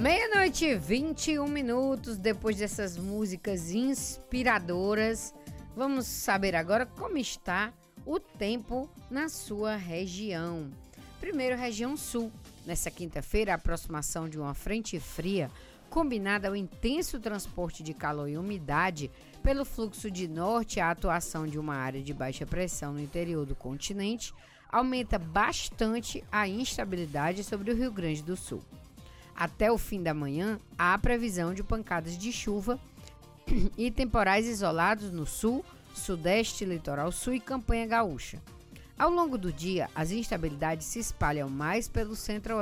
Meia-noite e 21 minutos, depois dessas músicas inspiradoras, vamos saber agora como está o tempo na sua região. Primeiro, região sul. Nessa quinta-feira, a aproximação de uma frente fria, combinada ao intenso transporte de calor e umidade pelo fluxo de norte, a atuação de uma área de baixa pressão no interior do continente, aumenta bastante a instabilidade sobre o Rio Grande do Sul. Até o fim da manhã, há previsão de pancadas de chuva e temporais isolados no sul, sudeste, litoral sul e campanha gaúcha. Ao longo do dia, as instabilidades se espalham mais pelo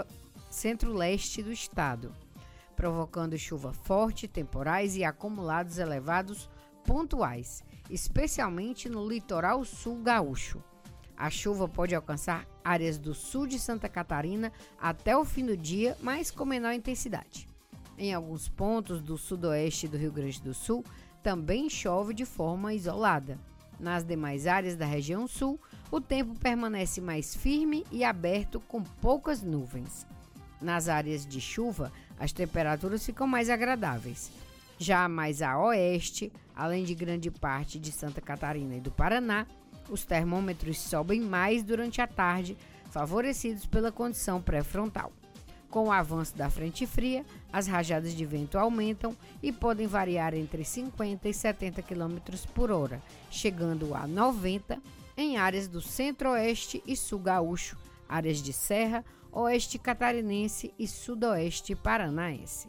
centro-leste do estado, provocando chuva forte, temporais e acumulados elevados pontuais, especialmente no litoral sul gaúcho. A chuva pode alcançar áreas do sul de Santa Catarina até o fim do dia, mas com menor intensidade. Em alguns pontos do sudoeste do Rio Grande do Sul, também chove de forma isolada. Nas demais áreas da região sul, o tempo permanece mais firme e aberto com poucas nuvens. Nas áreas de chuva, as temperaturas ficam mais agradáveis. Já mais a oeste, além de grande parte de Santa Catarina e do Paraná, os termômetros sobem mais durante a tarde, favorecidos pela condição pré-frontal. Com o avanço da frente fria, as rajadas de vento aumentam e podem variar entre 50 e 70 km por hora, chegando a 90 em áreas do centro-oeste e sul gaúcho, áreas de serra, oeste catarinense e sudoeste paranaense.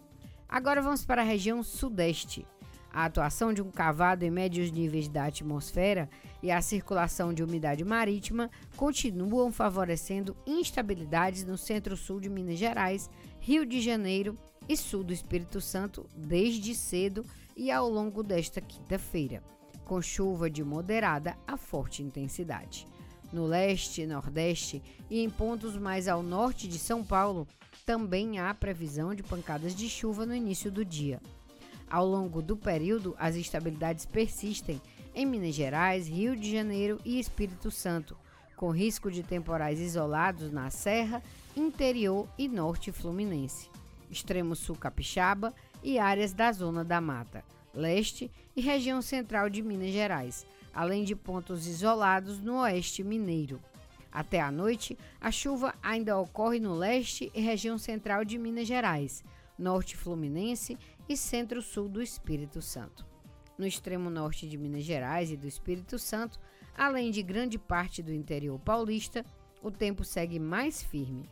Agora vamos para a região sudeste. A atuação de um cavado em médios níveis da atmosfera e a circulação de umidade marítima continuam favorecendo instabilidades no centro-sul de Minas Gerais, Rio de Janeiro e sul do Espírito Santo desde cedo e ao longo desta quinta-feira, com chuva de moderada a forte intensidade. No leste e nordeste e em pontos mais ao norte de São Paulo, também há previsão de pancadas de chuva no início do dia. Ao longo do período, as instabilidades persistem em Minas Gerais, Rio de Janeiro e Espírito Santo, com risco de temporais isolados na Serra, Interior e Norte Fluminense, Extremo Sul Capixaba e áreas da Zona da Mata, Leste e região central de Minas Gerais, além de pontos isolados no Oeste Mineiro. Até à noite, a chuva ainda ocorre no leste e região central de Minas Gerais, Norte Fluminense e Centro-Sul do Espírito Santo. No extremo norte de Minas Gerais e do Espírito Santo, além de grande parte do interior paulista, o tempo segue mais firme.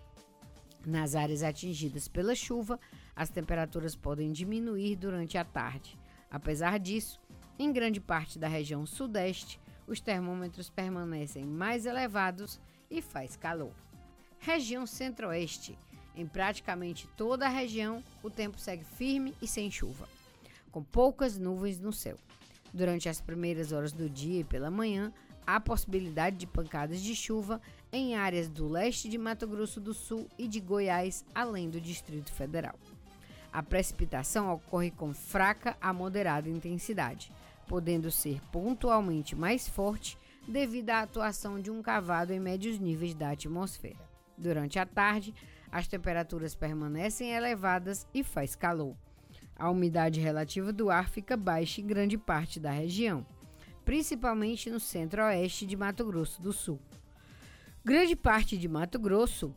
Nas áreas atingidas pela chuva, as temperaturas podem diminuir durante a tarde. Apesar disso, em grande parte da região sudeste, os termômetros permanecem mais elevados e faz calor. Região centro-oeste. Em praticamente toda a região, o tempo segue firme e sem chuva, com poucas nuvens no céu. Durante as primeiras horas do dia e pela manhã, há possibilidade de pancadas de chuva em áreas do leste de Mato Grosso do Sul e de Goiás, além do Distrito Federal. A precipitação ocorre com fraca a moderada intensidade, podendo ser pontualmente mais forte devido à atuação de um cavado em médios níveis da atmosfera. Durante a tarde, as temperaturas permanecem elevadas e faz calor. A umidade relativa do ar fica baixa em grande parte da região, principalmente no centro-oeste de Mato Grosso do Sul. Grande parte de Mato Grosso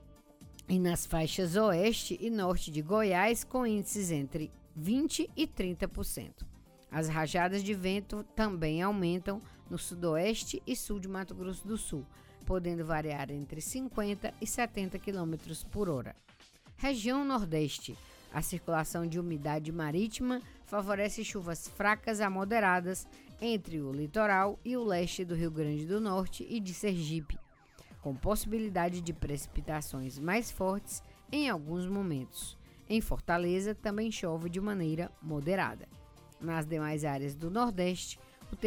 e nas faixas oeste e norte de Goiás com índices entre 20% e 30%. As rajadas de vento também aumentam no sudoeste e sul de Mato Grosso do Sul, podendo variar entre 50 e 70 km por hora. Região Nordeste. A circulação de umidade marítima favorece chuvas fracas a moderadas entre o litoral e o leste do Rio Grande do Norte e de Sergipe, com possibilidade de precipitações mais fortes em alguns momentos. Em Fortaleza, também chove de maneira moderada. Nas demais áreas do Nordeste,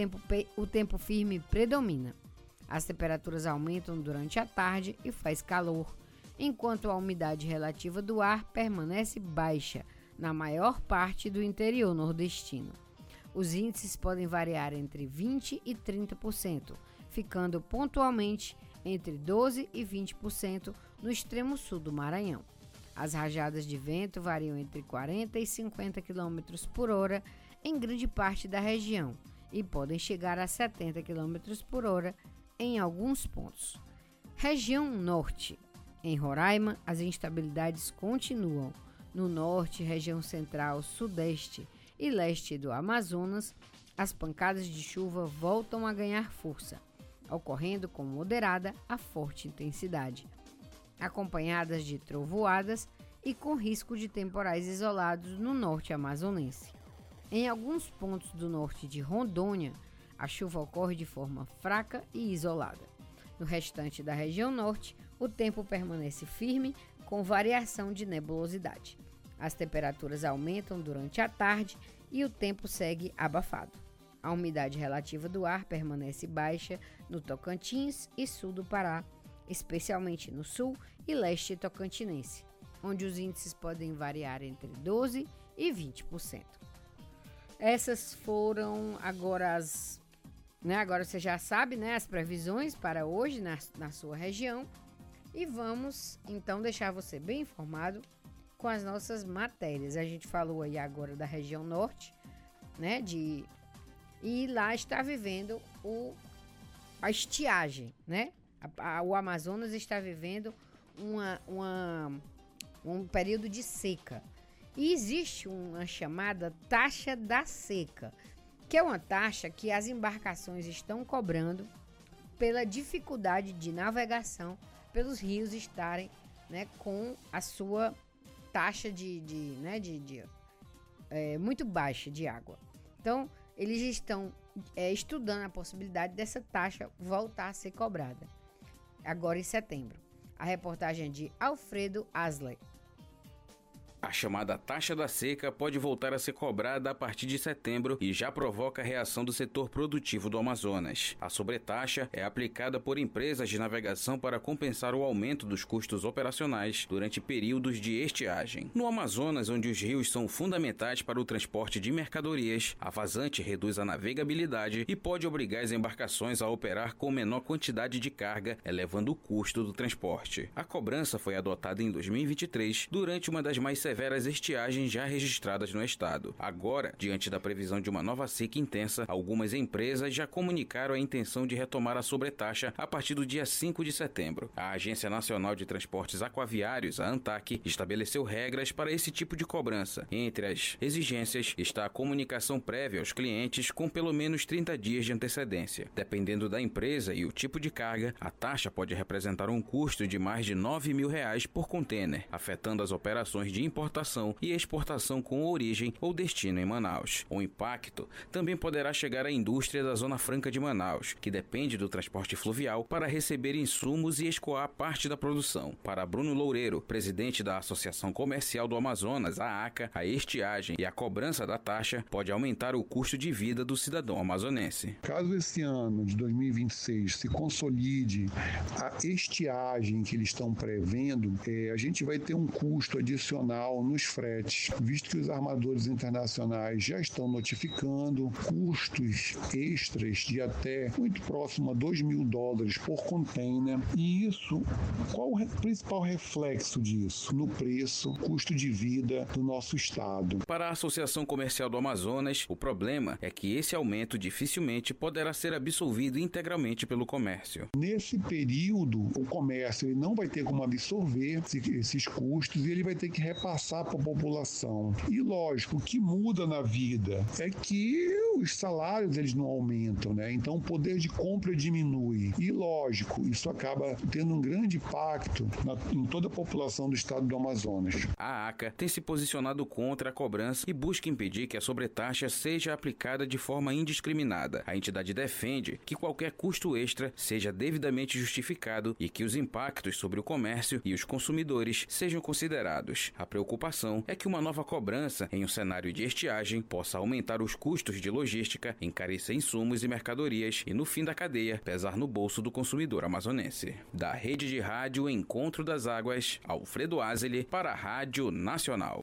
o tempo firme predomina. As temperaturas aumentam durante a tarde e faz calor, enquanto a umidade relativa do ar permanece baixa na maior parte do interior nordestino. Os índices podem variar entre 20% e 30%, ficando pontualmente entre 12% e 20% no extremo sul do Maranhão. As rajadas de vento variam entre 40 e 50 km por hora em grande parte da região e podem chegar a 70 km por hora em alguns pontos. Região Norte. Em Roraima, as instabilidades continuam. No norte, região central, sudeste e leste do Amazonas, as pancadas de chuva voltam a ganhar força, ocorrendo com moderada a forte intensidade, acompanhadas de trovoadas e com risco de temporais isolados no norte amazonense. Em alguns pontos do norte de Rondônia, a chuva ocorre de forma fraca e isolada. No restante da região norte, o tempo permanece firme, com variação de nebulosidade. As temperaturas aumentam durante a tarde e o tempo segue abafado. A umidade relativa do ar permanece baixa no Tocantins e sul do Pará, especialmente no sul e leste tocantinense, onde os índices podem variar entre 12% e 20%. Essas foram agora agora você já sabe, as previsões para hoje na sua região. E vamos, então, deixar você bem informado com as nossas matérias. A gente falou aí agora da região norte, e lá está vivendo a estiagem, O Amazonas está vivendo um período de seca. E existe uma chamada taxa da seca, que é uma taxa que as embarcações estão cobrando pela dificuldade de navegação, pelos rios estarem com a sua taxa muito baixa de água. Então, eles estão estudando a possibilidade dessa taxa voltar a ser cobrada, agora em setembro. A reportagem é de Alfredo Asley. A chamada taxa da seca pode voltar a ser cobrada a partir de setembro e já provoca a reação do setor produtivo do Amazonas. A sobretaxa é aplicada por empresas de navegação para compensar o aumento dos custos operacionais durante períodos de estiagem. No Amazonas, onde os rios são fundamentais para o transporte de mercadorias, a vazante reduz a navegabilidade e pode obrigar as embarcações a operar com menor quantidade de carga, elevando o custo do transporte. A cobrança foi adotada em 2023, durante uma das mais severas estiagens já registradas no estado. Agora, diante da previsão de uma nova seca intensa, algumas empresas já comunicaram a intenção de retomar a sobretaxa a partir do dia 5 de setembro. A Agência Nacional de Transportes Aquaviários, a ANTAQ, estabeleceu regras para esse tipo de cobrança. Entre as exigências está a comunicação prévia aos clientes com pelo menos 30 dias de antecedência. Dependendo da empresa e o tipo de carga, a taxa pode representar um custo de mais de R$9 mil por container, afetando as operações de importação e exportação com origem ou destino em Manaus. O impacto também poderá chegar à indústria da Zona Franca de Manaus, que depende do transporte fluvial para receber insumos e escoar parte da produção. Para Bruno Loureiro, presidente da Associação Comercial do Amazonas, a ACA, a estiagem e a cobrança da taxa pode aumentar o custo de vida do cidadão amazonense. Caso esse ano de 2026 se consolide a estiagem que eles estão prevendo, a gente vai ter um custo adicional nos fretes, visto que os armadores internacionais já estão notificando custos extras de até muito próximo a $2 mil por container. E isso, qual o principal reflexo disso? No preço, custo de vida do nosso estado. Para a Associação Comercial do Amazonas, o problema é que esse aumento dificilmente poderá ser absolvido integralmente pelo comércio. Nesse período, o comércio ele não vai ter como absorver esses custos e ele vai ter que repassar para a população. E lógico, o que muda na vida é que os salários eles não aumentam, Então o poder de compra diminui. E lógico, isso acaba tendo um grande impacto em toda a população do estado do Amazonas. A ACA tem se posicionado contra a cobrança e busca impedir que a sobretaxa seja aplicada de forma indiscriminada. A entidade defende que qualquer custo extra seja devidamente justificado e que os impactos sobre o comércio e os consumidores sejam considerados. A preocupação é que uma nova cobrança em um cenário de estiagem possa aumentar os custos de logística, encarecer insumos e mercadorias e, no fim da cadeia, pesar no bolso do consumidor amazonense. Da Rede de Rádio Encontro das Águas, Alfredo Asley para a Rádio Nacional.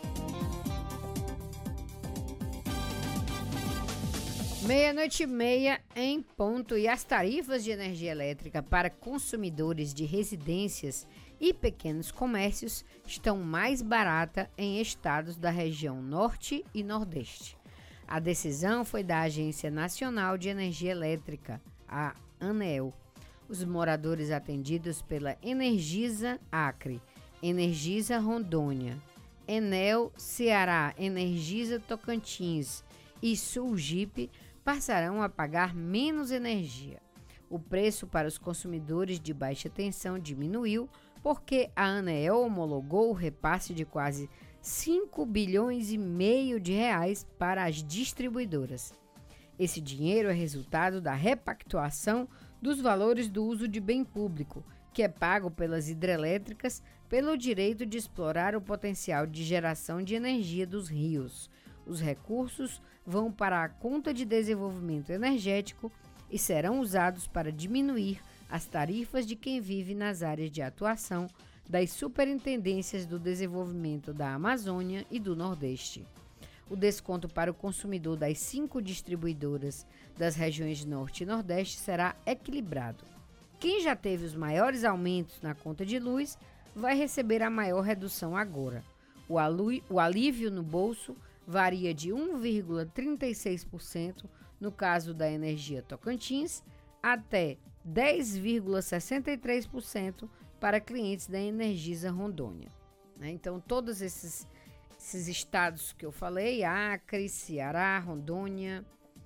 Meia-noite e meia em ponto, e as tarifas de energia elétrica para consumidores de residências e pequenos comércios estão mais barata em estados da região Norte e Nordeste. A decisão foi da Agência Nacional de Energia Elétrica, a ANEEL. Os moradores atendidos pela Energisa Acre, Energisa Rondônia, Enel Ceará, Energisa Tocantins e Sulgipe passarão a pagar menos energia. O preço para os consumidores de baixa tensão diminuiu porque a ANEEL homologou o repasse de quase 5 bilhões e meio de reais para as distribuidoras. Esse dinheiro é resultado da repactuação dos valores do uso de bem público, que é pago pelas hidrelétricas pelo direito de explorar o potencial de geração de energia dos rios. Os recursos vão para a conta de desenvolvimento energético e serão usados para diminuir as tarifas de quem vive nas áreas de atuação das Superintendências do Desenvolvimento da Amazônia e do Nordeste. O desconto para o consumidor das 5 distribuidoras das regiões Norte e Nordeste será equilibrado. Quem já teve os maiores aumentos na conta de luz vai receber a maior redução agora. O alívio no bolso varia de 1,36% no caso da Energia Tocantins até 10,63% para clientes da Energisa Rondônia. Então, todos esses estados que eu falei, Acre, Ceará, Rondônia,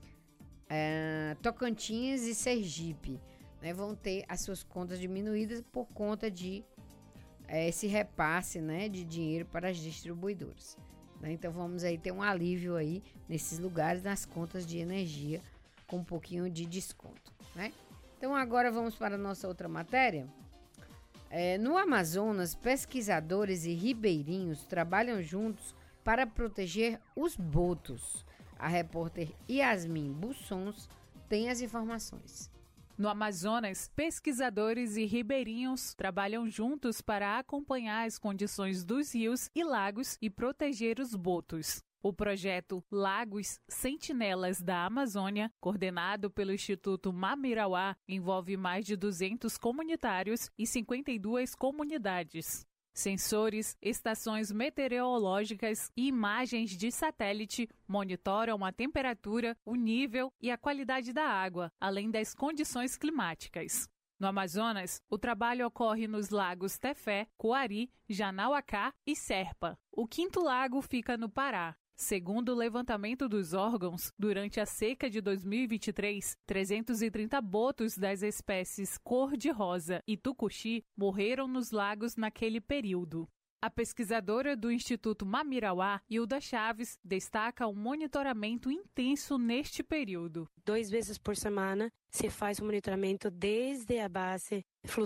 Tocantins e Sergipe, vão ter as suas contas diminuídas por conta de esse repasse de dinheiro para as distribuidoras. Então vamos aí ter um alívio aí nesses lugares, nas contas de energia, com um pouquinho de desconto. Então agora vamos para a nossa outra matéria. No Amazonas, pesquisadores e ribeirinhos trabalham juntos para proteger os botos. A repórter Yasmin Bussons tem as informações. No Amazonas, pesquisadores e ribeirinhos trabalham juntos para acompanhar as condições dos rios e lagos e proteger os botos. O projeto Lagos Sentinelas da Amazônia, coordenado pelo Instituto Mamirauá, envolve mais de 200 comunitários e 52 comunidades. Sensores, estações meteorológicas e imagens de satélite monitoram a temperatura, o nível e a qualidade da água, além das condições climáticas. No Amazonas, o trabalho ocorre nos lagos Tefé, Coari, Janauacá e Serpa. O 5º lago fica no Pará. Segundo o levantamento dos órgãos, durante a seca de 2023, 330 botos das espécies cor-de-rosa e tucuxi morreram nos lagos naquele período. A pesquisadora do Instituto Mamirauá, Hilda Chaves, destaca um monitoramento intenso neste período. 2 vezes por semana se faz o monitoramento desde a base